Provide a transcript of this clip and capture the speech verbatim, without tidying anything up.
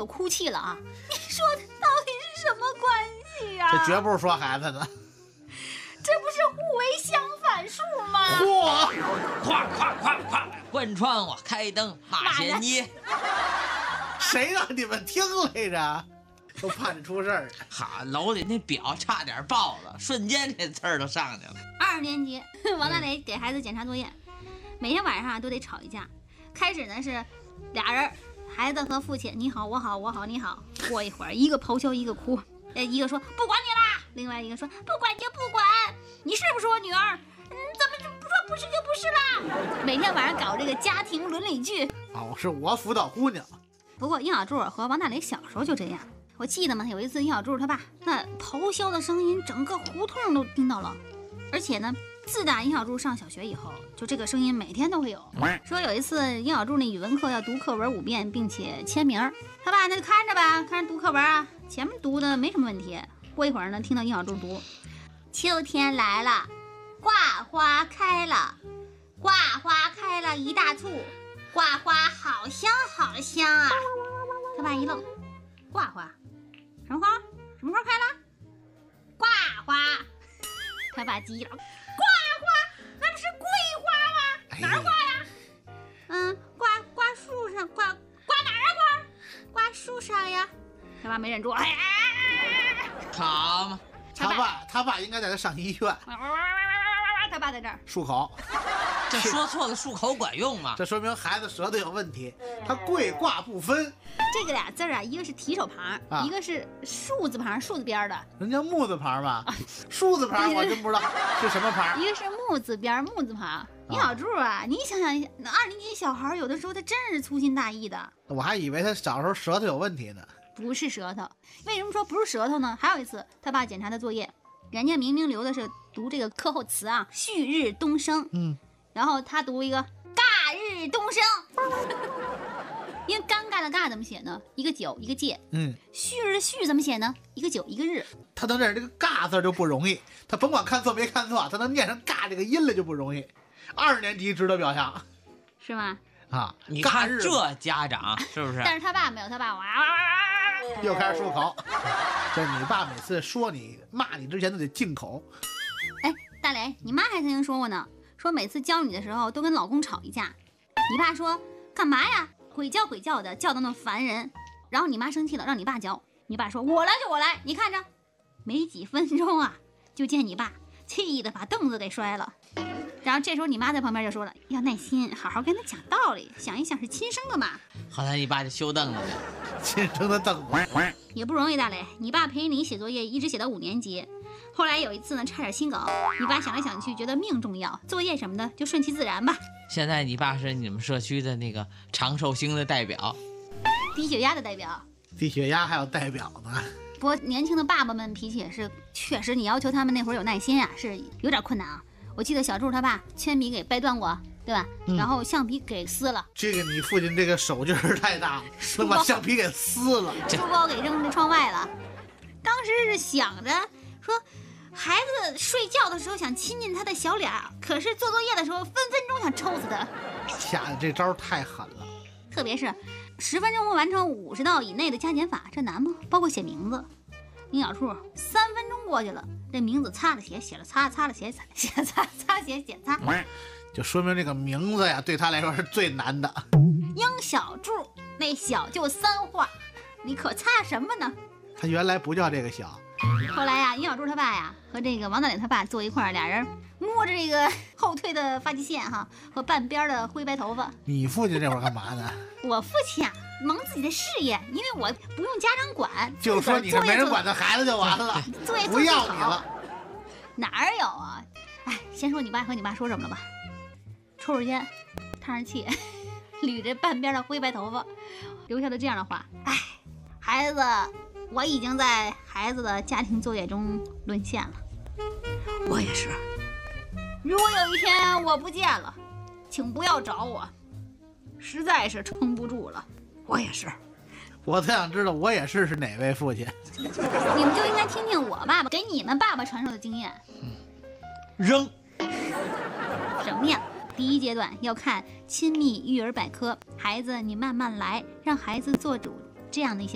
有哭泣了啊！你说到底是什么关系呀、啊？ 这绝不是说孩子的， 这不是互为相反数吗？ 嚯！ 咵咵咵咵，关窗户，开灯，骂贤妻。 谁让你们听来着？都怕你出事儿。 哈，楼里那表差点爆了，瞬间这刺儿都上去了。 二年级，王大雷给孩子检查作业，每天晚上都得吵一架。开始呢是俩人，孩子和父亲你好我好我好你好。过一会儿，一个咆哮一个哭，呃，一个说不管你啦，另外一个说不管就不管，你是不是我女儿？嗯，怎么不说不是就不是啦？每天晚上搞这个家庭伦理剧。 哦，是我辅导姑娘。 不过殷小柱和王大雷小时候就这样。我记得嘛，有一次殷小柱他爸那咆哮的声音，整个胡同都听到了。而且呢，自打殷小柱上小学以后，就这个声音每天都会有。说有一次殷小柱那语文课要读课文五遍，并且签名，他爸那就看着吧，看着读课文啊，前面读的没什么问题。过一会儿呢，听到殷小柱读：秋天来了，挂花开了，挂花开了一大簇，挂花好香好香啊！他爸一愣，挂花。什么花？什么花开了？挂花！他爸急了，挂花那不是桂花吗？ 哎、 哪儿挂呀？嗯，挂挂树上，挂挂哪儿啊？挂挂树上呀！他爸没忍住，哎， 好嘛， 他爸他爸应该在这上医院。 他爸在这儿漱口。 这说错了漱口管用吗？ 这说明孩子舌头有问题，他桂挂不分。 这个俩字啊，一个是提手旁，啊、一个是树字旁，树字边的。 人家木字旁吧，啊、树字旁我真不知道是什么旁。 一个是木字边，木字旁。殷小柱啊，你想想，二年级小孩有的时候他真是粗心大意的。 我还以为他小时候舌头有问题呢。 不是舌头，为什么说不是舌头呢？还有一次，他爸检查的作业，人家明明留的是读这个课后词啊，旭日东升。嗯。然后他读一个尬日东升，因为尴尬的尬怎么写呢？一个九一个介。嗯，旭日的旭怎么写呢？一个九一个日。 他能认识这个尬字就不容易，他甭管看错没看错，他能念成尬这个音来就不容易。二年级值得表扬， 是吗？ 啊， 你看这家长是不是？ 但是他爸没有，他爸哇哇哇又开始漱口。这你爸每次说你骂你之前都得进口。 哎，大雷，你妈还曾经说过呢。说每次教你的时候都跟老公吵一架，你爸说干嘛呀，鬼叫鬼叫的，叫到那烦人。然后你妈生气了，让你爸教，你爸说我来就我来，你看着。没几分钟啊，就见你爸气得把凳子给摔了。然后这时候你妈在旁边就说了，要耐心，好好跟他讲道理，想一想是亲生的嘛。 后来你爸就修凳子了， 亲生的凳子也不容易。大雷，你爸陪你写作业一直写到五年级。后来有一次呢，差点心梗，你爸想来想去，觉得命重要，作业什么的就顺其自然吧。 现在你爸是你们社区的那个长寿星的代表， 低血压的代表， 低血压还有代表呢。 不过年轻的爸爸们脾气也是，确实你要求他们那会儿有耐心啊，是有点困难啊。我记得小柱他爸铅笔给掰断过，对吧？嗯、然后橡皮给撕了。 这个你父亲这个手劲儿太大，能把橡皮给撕了， 书包给扔窗外了。当时是想着说，孩子睡觉的时候想亲近他的小脸，可是做作业的时候分分钟想抽死他。 下的这招太狠了， 特别是十分钟完成五十道以内的加减法，这难吗？包括写名字。殷小柱三分钟过去了，这名字擦了写，写了擦，擦了写，写擦，擦写写擦， 就说明这个名字呀，对他来说是最难的。 殷小柱那小就三画，你可擦什么呢？ 他原来不叫这个小。 后来呀，殷小柱他爸呀和这个王大磊他爸坐一块儿，俩人摸着这个后退的发际线哈和半边的灰白头发。 你父亲这会儿干嘛呢？ 我父亲啊，忙自己的事业，因为我不用家长管， 就说你是没人管的孩子就完了， 作业不要你了。 哪儿有啊？哎，先说你爸和你爸说什么了吧？抽着烟，叹着气，捋着半边的灰白头发，留下了这样的话：哎，孩子。我已经在孩子的家庭作业中沦陷了。我也是。如果有一天我不见了，请不要找我，实在是撑不住了。我也是。 我特想知道我也是是哪位父亲。 你们就应该听听我爸爸给你们爸爸传授的经验。 嗯、扔。 什么呀？第一阶段要看亲密育儿百科，孩子你慢慢来，让孩子做主，这样的一些。